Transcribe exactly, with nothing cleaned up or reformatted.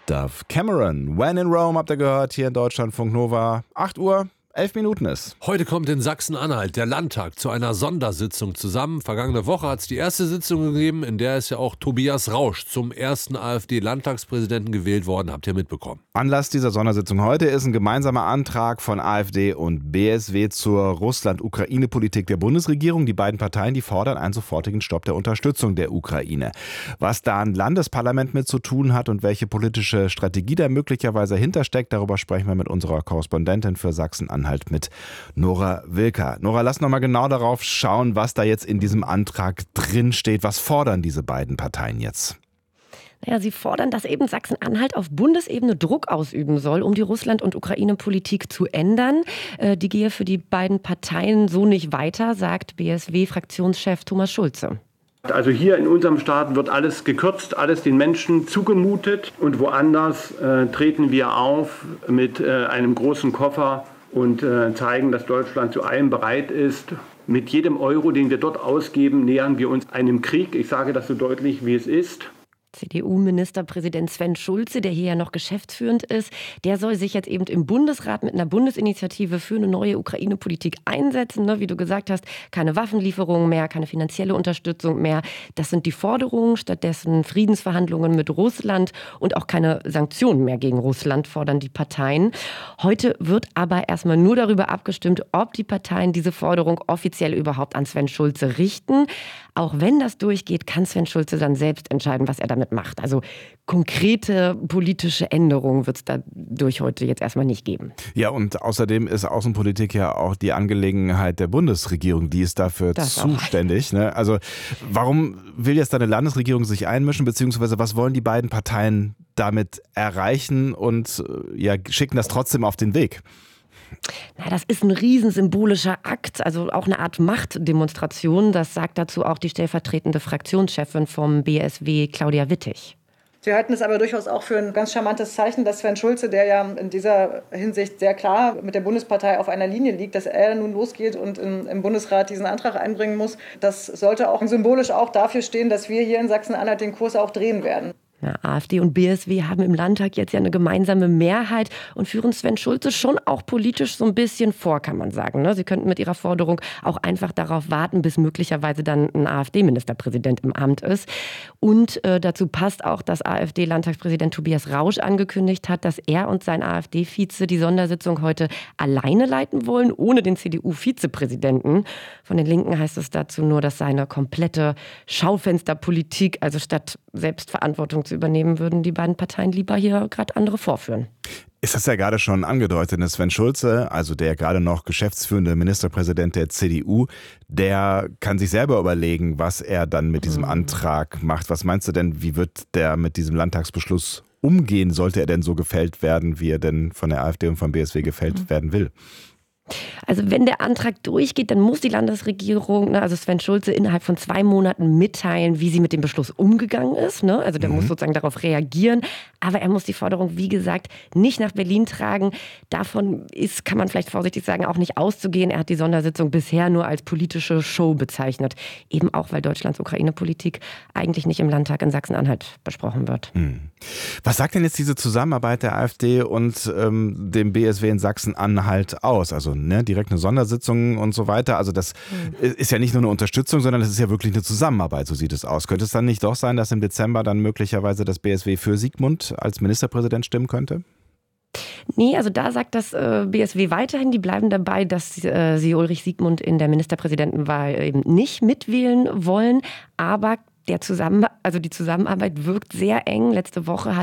Dove Cameron, When in Rome, habt ihr gehört, hier in Deutschlandfunk Nova. acht Uhr, elf Minuten ist. Heute kommt in Sachsen-Anhalt der Landtag zu einer Sondersitzung zusammen. Vergangene Woche hat es die erste Sitzung gegeben, in der ist ja auch Tobias Rausch zum ersten AfD-Landtagspräsidenten gewählt worden. Habt ihr mitbekommen? Anlass dieser Sondersitzung heute ist ein gemeinsamer Antrag von AfD und B S W zur Russland-Ukraine-Politik der Bundesregierung. Die beiden Parteien, die fordern einen sofortigen Stopp der Unterstützung der Ukraine. Was da ein Landesparlament mit zu tun hat und welche politische Strategie da möglicherweise hintersteckt, darüber sprechen wir mit unserer Korrespondentin für Sachsen-Anhalt, mit Nora Wilker. Nora, lass noch mal genau darauf schauen, was da jetzt in diesem Antrag drin steht. Was fordern diese beiden Parteien jetzt? Naja, sie fordern, dass eben Sachsen-Anhalt auf Bundesebene Druck ausüben soll, um die Russland- und Ukraine-Politik zu ändern. Äh, die gehe für die beiden Parteien so nicht weiter, sagt B S W-Fraktionschef Thomas Schulze. Also hier in unserem Staat wird alles gekürzt, alles den Menschen zugemutet. Und woanders äh, treten wir auf mit äh, einem großen Koffer und äh, zeigen, dass Deutschland zu allem bereit ist. Mit jedem Euro, den wir dort ausgeben, nähern wir uns einem Krieg. Ich sage das so deutlich, wie es ist. C D U-Ministerpräsident Sven Schulze, der hier ja noch geschäftsführend ist, der soll sich jetzt eben im Bundesrat mit einer Bundesinitiative für eine neue Ukraine-Politik einsetzen. Ne? Wie du gesagt hast, keine Waffenlieferungen mehr, keine finanzielle Unterstützung mehr. Das sind die Forderungen. Stattdessen Friedensverhandlungen mit Russland und auch keine Sanktionen mehr gegen Russland fordern die Parteien. Heute wird aber erstmal nur darüber abgestimmt, ob die Parteien diese Forderung offiziell überhaupt an Sven Schulze richten. Auch wenn das durchgeht, kann Sven Schulze dann selbst entscheiden, was er damit macht. Also konkrete politische Änderungen wird es dadurch heute jetzt erstmal nicht geben. Ja, und außerdem ist Außenpolitik ja auch die Angelegenheit der Bundesregierung. Die ist dafür das zuständig. Ne? Also warum will jetzt eine Landesregierung sich einmischen, beziehungsweise was wollen die beiden Parteien damit erreichen und ja, schicken das trotzdem auf den Weg? Na, das ist ein riesen symbolischer Akt, also auch eine Art Machtdemonstration. Das sagt dazu auch die stellvertretende Fraktionschefin vom B S W, Claudia Wittig. Wir halten es aber durchaus auch für ein ganz charmantes Zeichen, dass Sven Schulze, der ja in dieser Hinsicht sehr klar mit der Bundespartei auf einer Linie liegt, dass er nun losgeht und im, im Bundesrat diesen Antrag einbringen muss. Das sollte auch symbolisch auch dafür stehen, dass wir hier in Sachsen-Anhalt den Kurs auch drehen werden. Ja, AfD und B S W haben im Landtag jetzt ja eine gemeinsame Mehrheit und führen Sven Schulze schon auch politisch so ein bisschen vor, kann man sagen. Ne? Sie könnten mit ihrer Forderung auch einfach darauf warten, bis möglicherweise dann ein AfD-Ministerpräsident im Amt ist. Und äh, dazu passt auch, dass AfD-Landtagspräsident Tobias Rausch angekündigt hat, dass er und sein AfD-Vize die Sondersitzung heute alleine leiten wollen, ohne den C D U-Vizepräsidenten. Von den Linken heißt es dazu nur, dass seine komplette Schaufensterpolitik, also statt Selbstverantwortung zu übernehmen, würden die beiden Parteien lieber hier gerade andere vorführen. Ist das ja gerade schon angedeutet, Sven Schulze, also der gerade noch geschäftsführende Ministerpräsident der C D U, der kann sich selber überlegen, was er dann mit diesem Antrag macht. Was meinst du denn, wie wird der mit diesem Landtagsbeschluss umgehen? Sollte er denn so gefällt werden, wie er denn von der AfD und vom B S W gefällt mhm. werden will? Also wenn der Antrag durchgeht, dann muss die Landesregierung, ne, also Sven Schulze, innerhalb von zwei Monaten mitteilen, wie sie mit dem Beschluss umgegangen ist. Ne? Also der mhm. muss sozusagen darauf reagieren. Aber er muss die Forderung, wie gesagt, nicht nach Berlin tragen. Davon ist, kann man vielleicht vorsichtig sagen, auch nicht auszugehen. Er hat die Sondersitzung bisher nur als politische Show bezeichnet. Eben auch, weil Deutschlands Ukraine-Politik eigentlich nicht im Landtag in Sachsen-Anhalt besprochen wird. Mhm. Was sagt denn jetzt diese Zusammenarbeit der AfD und ähm, dem B S W in Sachsen-Anhalt aus? Also ne, direkt eine Sondersitzung und so weiter. Also das mhm. ist ja nicht nur eine Unterstützung, sondern das ist ja wirklich eine Zusammenarbeit, so sieht es aus. Könnte es dann nicht doch sein, dass im Dezember dann möglicherweise das B S W für Sigmund als Ministerpräsident stimmen könnte? Nee, also da sagt das äh, B S W weiterhin, die bleiben dabei, dass äh, sie Ulrich Sigmund in der Ministerpräsidentenwahl eben nicht mitwählen wollen, aber Der Zusammen- also die Zusammenarbeit wirkt sehr eng. Letzte Woche hat